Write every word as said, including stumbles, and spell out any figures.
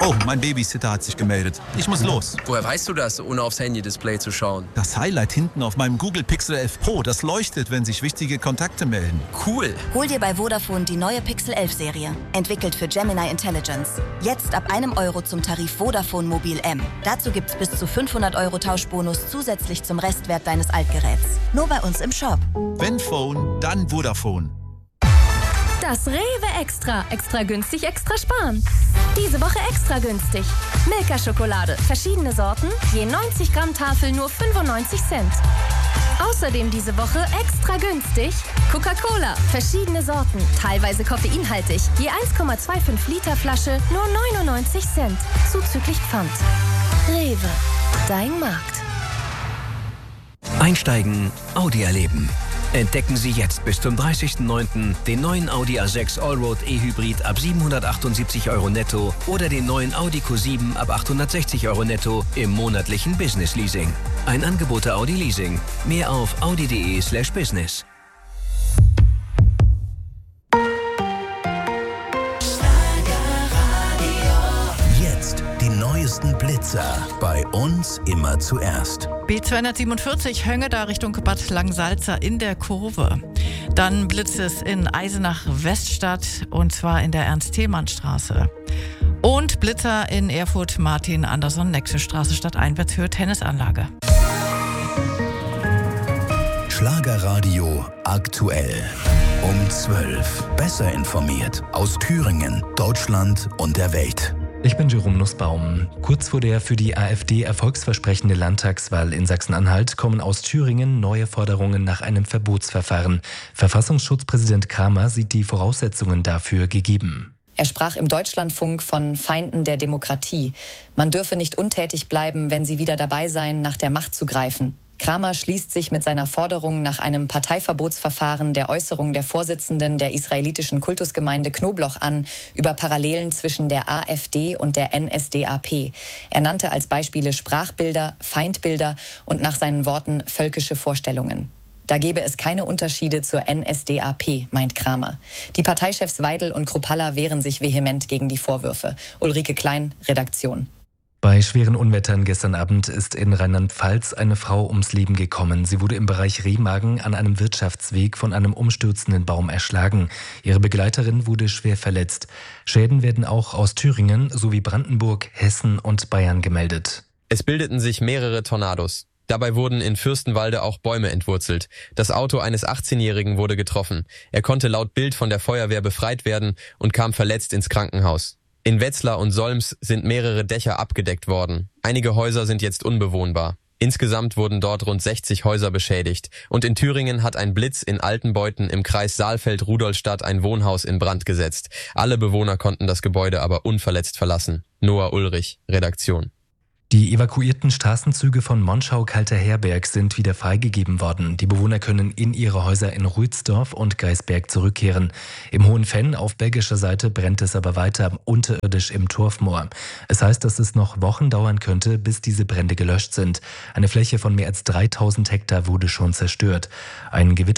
Oh, mein Babysitter hat sich gemeldet. Ich muss los. Woher weißt du das, ohne aufs Handy-Display zu schauen? Das Highlight hinten auf meinem Google Pixel elf Pro, das leuchtet, wenn sich wichtige Kontakte melden. Cool. Hol dir bei Vodafone die neue Pixel elf Serie. Entwickelt für Gemini Intelligence. Jetzt ab einem Euro zum Tarif Vodafone Mobil M. Dazu gibt's bis zu fünfhundert Euro Tauschbonus zusätzlich zum Restwert deines Altgeräts. Nur bei uns im Shop. Wenn Phone, dann Vodafone. Das Rewe Extra. Extra günstig, extra sparen. Diese Woche extra günstig. Milka-Schokolade. Verschiedene Sorten. Je neunzig Gramm Tafel nur fünfundneunzig Cent. Außerdem diese Woche extra günstig. Coca-Cola. Verschiedene Sorten. Teilweise koffeinhaltig. Je eins Komma fünfundzwanzig Liter Flasche nur neunundneunzig Cent. Zuzüglich Pfand. Rewe. Dein Markt. Einsteigen, Audi erleben. Entdecken Sie jetzt bis zum dreißigsten neunten den neuen Audi A sechs Allroad E-Hybrid ab siebenhundertachtundsiebzig Euro netto oder den neuen Audi Q sieben ab achthundertsechzig Euro netto im monatlichen Business Leasing. Ein Angebot der Audi Leasing. Mehr auf audi.de slash business. Jetzt die neuesten Blitzer. Bei uns immer zuerst. B zweihundertsiebenundvierzig Höngeda Richtung Bad Langensalza in der Kurve. Dann blitzt es in Eisenach-Weststadt und zwar in der Ernst-Thälmann-Straße. Und Blitzer in Erfurt Martin-Anderson-Nexe-Straße stadteinwärts für Tennisanlage. Schlagerradio aktuell. Um zwölf. Besser informiert aus Thüringen, Deutschland und der Welt. Ich bin Jerome Nussbaum. Kurz vor der für die AfD erfolgsversprechende Landtagswahl in Sachsen-Anhalt kommen aus Thüringen neue Forderungen nach einem Verbotsverfahren. Verfassungsschutzpräsident Kramer sieht die Voraussetzungen dafür gegeben. Er sprach im Deutschlandfunk von Feinden der Demokratie. Man dürfe nicht untätig bleiben, wenn sie wieder dabei seien, nach der Macht zu greifen. Kramer schließt sich mit seiner Forderung nach einem Parteiverbotsverfahren der Äußerung der Vorsitzenden der israelitischen Kultusgemeinde Knobloch an über Parallelen zwischen der AfD und der N S D A P. Er nannte als Beispiele Sprachbilder, Feindbilder und nach seinen Worten völkische Vorstellungen. Da gebe es keine Unterschiede zur N S D A P, meint Kramer. Die Parteichefs Weidel und Kruppalla wehren sich vehement gegen die Vorwürfe. Ulrike Klein, Redaktion. Bei schweren Unwettern gestern Abend ist in Rheinland-Pfalz eine Frau ums Leben gekommen. Sie wurde im Bereich Remagen an einem Wirtschaftsweg von einem umstürzenden Baum erschlagen. Ihre Begleiterin wurde schwer verletzt. Schäden werden auch aus Thüringen sowie Brandenburg, Hessen und Bayern gemeldet. Es bildeten sich mehrere Tornados. Dabei wurden in Fürstenwalde auch Bäume entwurzelt. Das Auto eines achtzehnjährigen wurde getroffen. Er konnte laut Bild von der Feuerwehr befreit werden und kam verletzt ins Krankenhaus. In Wetzlar und Solms sind mehrere Dächer abgedeckt worden. Einige Häuser sind jetzt unbewohnbar. Insgesamt wurden dort rund sechzig Häuser beschädigt. Und in Thüringen hat ein Blitz in Altenbeuten im Kreis Saalfeld-Rudolstadt ein Wohnhaus in Brand gesetzt. Alle Bewohner konnten das Gebäude aber unverletzt verlassen. Noah Ulrich, Redaktion. Die evakuierten Straßenzüge von Monschau-Kalterherberg sind wieder freigegeben worden. Die Bewohner können in ihre Häuser in Ruidsdorf und Geisberg zurückkehren. Im Hohenfenn auf belgischer Seite brennt es aber weiter unterirdisch im Turfmoor. Es heißt, dass es noch Wochen dauern könnte, bis diese Brände gelöscht sind. Eine Fläche von mehr als dreitausend Hektar wurde schon zerstört. Ein Gewitter